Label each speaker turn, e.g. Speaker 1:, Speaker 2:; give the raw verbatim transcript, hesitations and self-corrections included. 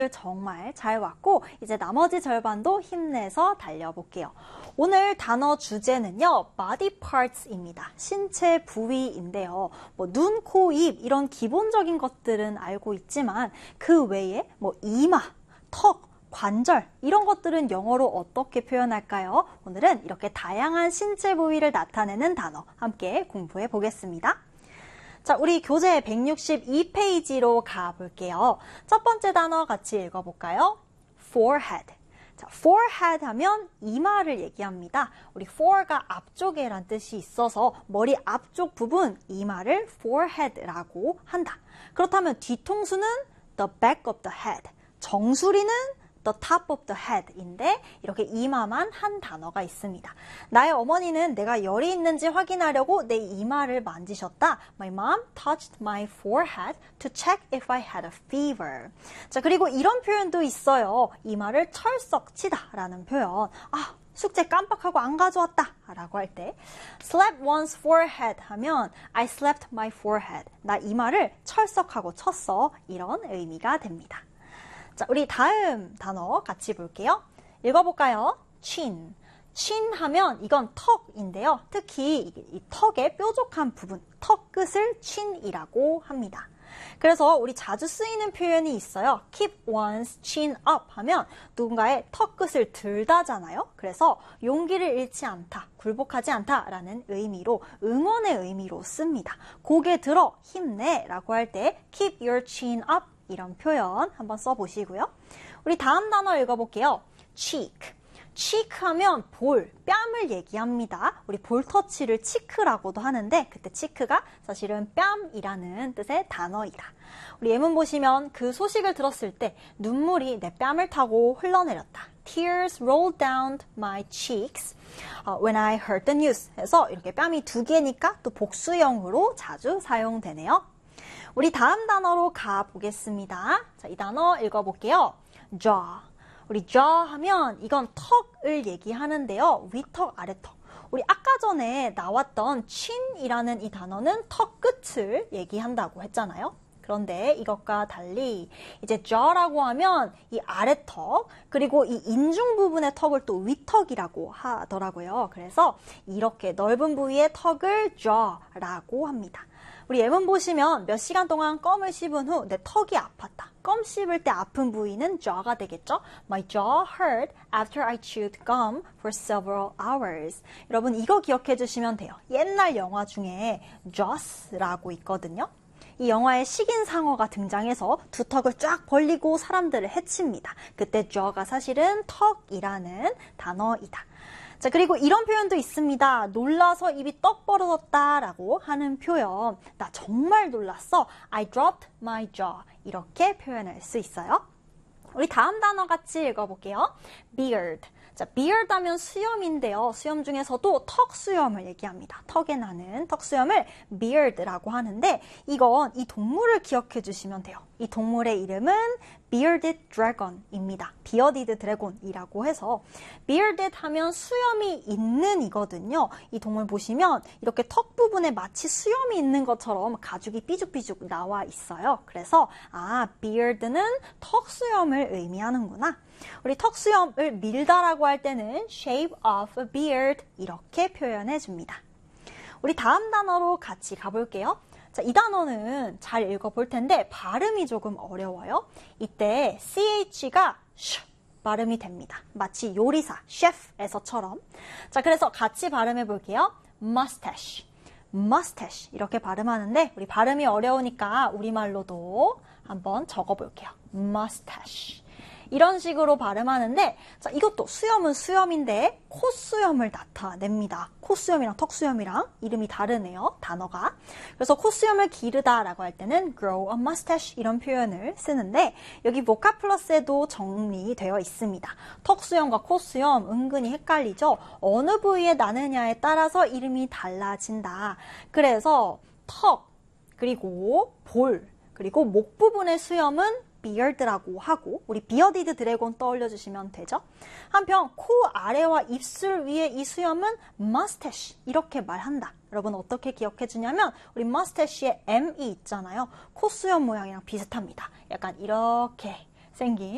Speaker 1: 정말 잘 왔고 이제 나머지 절반도 힘내서 달려볼게요. 오늘 단어 주제는요. body parts입니다. 신체 부위인데요. 뭐 눈, 코, 입 이런 기본적인 것들은 알고 있지만 그 외에 뭐 이마, 턱, 관절 이런 것들은 영어로 어떻게 표현할까요? 오늘은 이렇게 다양한 신체 부위를 나타내는 단어 함께 공부해 보겠습니다. 자, 우리 교재 백육십이 페이지로 가볼게요. 첫 번째 단어 같이 읽어볼까요? forehead. 자, forehead 하면 이마를 얘기합니다. 우리 fore가 앞쪽에란 뜻이 있어서 머리 앞쪽 부분 이마를 forehead라고 한다. 그렇다면 뒤통수는 the back of the head. 정수리는 the top of the head인데 이렇게 이마만 한 단어가 있습니다. 나의 어머니는 내가 열이 있는지 확인하려고 내 이마를 만지셨다. My mom touched my forehead to check if I had a fever. 자, 그리고 이런 표현도 있어요. 이마를 철썩 치다 라는 표현. 아, 숙제 깜빡하고 안 가져왔다 라고 할 때 slap one's forehead 하면 I slapped my forehead. 나 이마를 철썩하고 쳤어. 이런 의미가 됩니다. 자, 우리 다음 단어 같이 볼게요. 읽어볼까요? chin. chin 하면 이건 턱인데요. 특히 이 턱의 뾰족한 부분, 턱 끝을 chin이라고 합니다. 그래서 우리 자주 쓰이는 표현이 있어요. keep one's chin up 하면 누군가의 턱 끝을 들다잖아요. 그래서 용기를 잃지 않다, 굴복하지 않다라는 의미로 응원의 의미로 씁니다. 고개 들어 힘내 라고 할 때 keep your chin up 이런 표현 한번 써보시고요. 우리 다음 단어 읽어볼게요. cheek. cheek 하면 볼, 뺨을 얘기합니다. 우리 볼터치를 치크라고도 하는데 그때 치크가 사실은 뺨이라는 뜻의 단어이다. 우리 예문 보시면 그 소식을 들었을 때 눈물이 내 뺨을 타고 흘러내렸다. Tears rolled down my cheeks when I heard the news. 해서 이렇게 뺨이 두 개니까 또 복수형으로 자주 사용되네요. 우리 다음 단어로 가보겠습니다. 자, 이 단어 읽어볼게요. jaw. 우리 jaw 하면 이건 턱을 얘기하는데요. 위턱, 아래턱. 우리 아까 전에 나왔던 chin이라는 이 단어는 턱 끝을 얘기한다고 했잖아요. 그런데 이것과 달리 이제 jaw라고 하면 이 아래턱 그리고 이 인중 부분의 턱을 또 위턱이라고 하더라고요. 그래서 이렇게 넓은 부위의 턱을 jaw라고 합니다. 우리 예문 보시면 몇 시간 동안 껌을 씹은 후 내 턱이 아팠다. 껌 씹을 때 아픈 부위는 jaw가 되겠죠? My jaw hurt after I chewed gum for several hours. 여러분 이거 기억해 주시면 돼요. 옛날 영화 중에 Jaws라고 있거든요. 이 영화에 식인 상어가 등장해서 두 턱을 쫙 벌리고 사람들을 해칩니다. 그때 jaw가 사실은 턱이라는 단어이다. 자, 그리고 이런 표현도 있습니다. 놀라서 입이 떡 벌어졌다 라고 하는 표현. 나 정말 놀랐어. I dropped my jaw. 이렇게 표현할 수 있어요. 우리 다음 단어 같이 읽어볼게요. beard. 자, beard 하면 수염인데요. 수염 중에서도 턱 수염을 얘기합니다. 턱에 나는 턱 수염을 beard라고 하는데 이건 이 동물을 기억해 주시면 돼요. 이 동물의 이름은 bearded dragon입니다. bearded dragon이라고 해서 bearded 하면 수염이 있는 이거든요. 이 동물 보시면 이렇게 턱 부분에 마치 수염이 있는 것처럼 가죽이 삐죽삐죽 나와 있어요. 그래서 아, beard는 턱 수염을 의미하는구나. 우리 턱 수염을 밀다라고 할 때는 shave off a beard 이렇게 표현해 줍니다. 우리 다음 단어로 같이 가볼게요. 자, 이 단어는 잘 읽어볼 텐데 발음이 조금 어려워요. 이때 ch가 sh 발음이 됩니다. 마치 요리사, 셰프에서처럼. 자, 그래서 같이 발음해 볼게요. mustache, mustache 이렇게 발음하는데 우리 발음이 어려우니까 우리말로도 한번 적어볼게요. mustache. 이런 식으로 발음하는데 자, 이것도 수염은 수염인데 콧수염을 나타냅니다. 콧수염이랑 턱수염이랑 이름이 다르네요. 단어가. 그래서 콧수염을 기르다 라고 할 때는 grow a mustache 이런 표현을 쓰는데 여기 보카 플러스에도 정리되어 있습니다. 턱수염과 콧수염 은근히 헷갈리죠. 어느 부위에 나느냐에 따라서 이름이 달라진다. 그래서 턱 그리고 볼 그리고 목 부분의 수염은 beard라고 하고 우리 bearded dragon 떠올려 주시면 되죠. 한편 코 아래와 입술 위에 이 수염은 mustache 이렇게 말한다. 여러분 어떻게 기억해 주냐면 우리 mustache에 M이 있잖아요. 콧수염 모양이랑 비슷합니다. 약간 이렇게 생긴